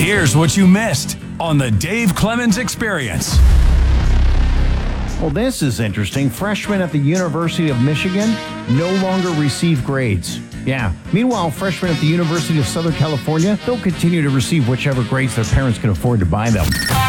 Here's what you missed on the Dave Clemens Experience. Well, this is interesting. Freshmen at the University of Michigan no longer receive grades. Yeah. Meanwhile, freshmen at the University of Southern California, they'll continue to receive whichever grades their parents can afford to buy them.